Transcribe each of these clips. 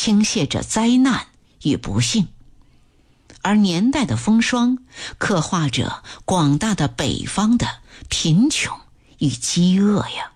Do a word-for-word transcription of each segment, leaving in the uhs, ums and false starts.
倾泻着灾难与不幸，而年代的风霜刻画着广大的北方的贫穷与饥饿呀。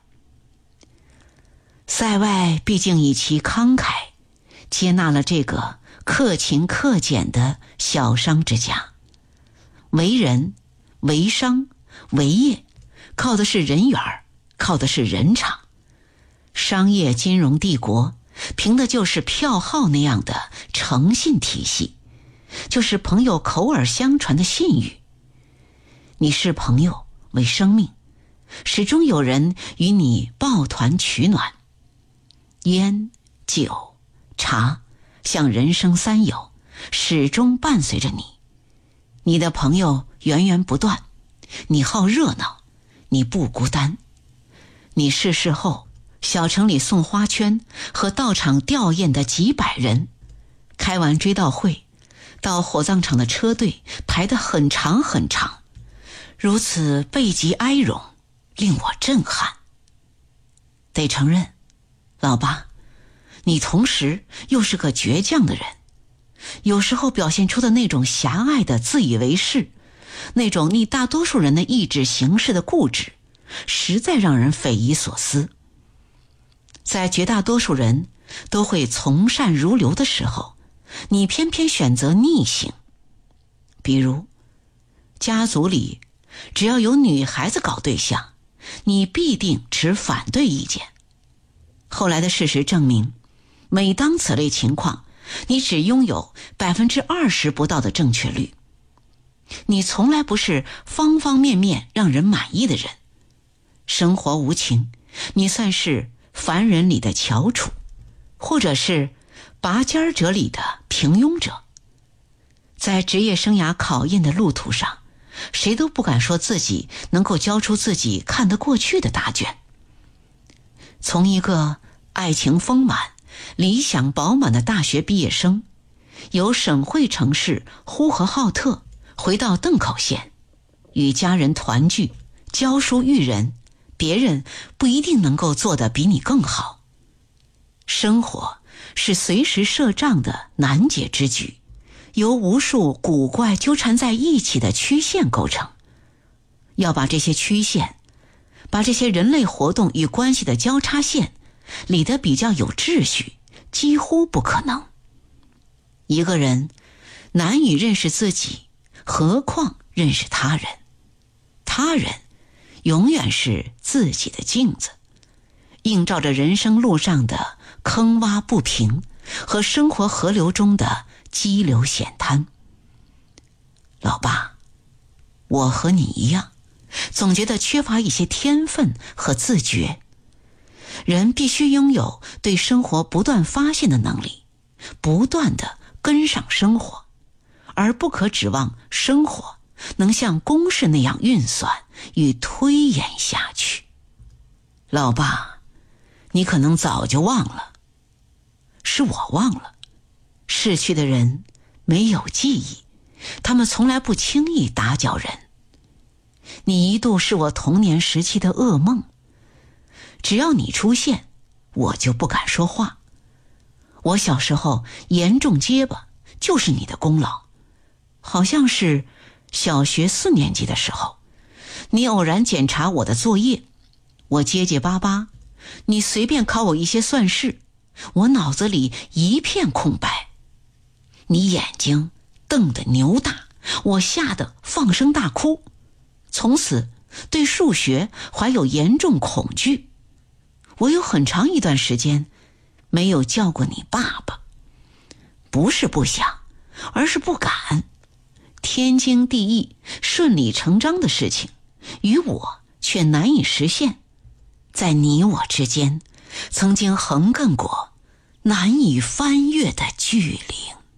塞外毕竟以其慷慨接纳了这个克勤克俭的小商之家，为人为商为业靠的是人缘，靠的是人场。商业金融帝国凭的就是票号那样的诚信体系，就是朋友口耳相传的信誉。你视朋友为生命，始终有人与你抱团取暖。烟酒茶像人生三友，始终伴随着你。你的朋友源源不断，你好热闹，你不孤单。你逝世后，小城里送花圈和到场吊唁的几百人，开完追悼会，到火葬场的车队排得很长很长，如此悲极哀荣，令我震撼。得承认，老爸，你同时又是个倔强的人，有时候表现出的那种狭隘的自以为是，那种逆大多数人的意志行事的固执，实在让人匪夷所思。在绝大多数人都会从善如流的时候，你偏偏选择逆行。比如家族里只要有女孩子搞对象，你必定持反对意见。后来的事实证明，每当此类情况，你只拥有百分之二十不到的正确率。你从来不是方方面面让人满意的人。生活无情，你算是凡人里的翘楚，或者是拔尖者里的平庸者。在职业生涯考验的路途上，谁都不敢说自己能够交出自己看得过去的答卷。从一个爱情丰满、理想饱满的大学毕业生，由省会城市呼和浩特回到邓口县，与家人团聚，教书育人，别人不一定能够做得比你更好。生活是随时设账的难解之局，由无数古怪纠缠在一起的曲线构成。要把这些曲线，把这些人类活动与关系的交叉线理得比较有秩序，几乎不可能。一个人难以认识自己，何况认识他人。他人永远是自己的镜子，映照着人生路上的坑洼不平和生活河流中的激流险滩。老爸，我和你一样，总觉得缺乏一些天分和自觉。人必须拥有对生活不断发现的能力，不断地跟上生活，而不可指望生活能像公式那样运算与推演下去。老爸，你可能早就忘了，是我忘了。逝去的人没有记忆，他们从来不轻易打搅人。你一度是我童年时期的噩梦，只要你出现，我就不敢说话。我小时候严重结巴，就是你的功劳。好像是小学四年级的时候，你偶然检查我的作业，我结结巴巴，你随便考我一些算式，我脑子里一片空白。你眼睛瞪得牛大，我吓得放声大哭，从此对数学怀有严重恐惧。我有很长一段时间没有叫过你爸爸，不是不想，而是不敢。天经地义、顺理成章的事情，与我却难以实现。在你我之间，曾经横亘过难以翻越的距离。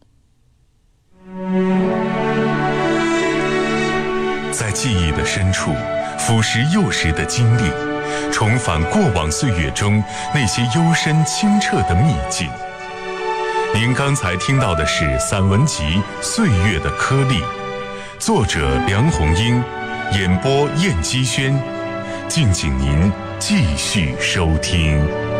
在记忆的深处，腐蚀幼时的经历，重返过往岁月中那些幽深清澈的秘境。您刚才听到的是散文集《岁月的颗粒》，作者梁红英，演播燕姬轩。敬请您继续收听。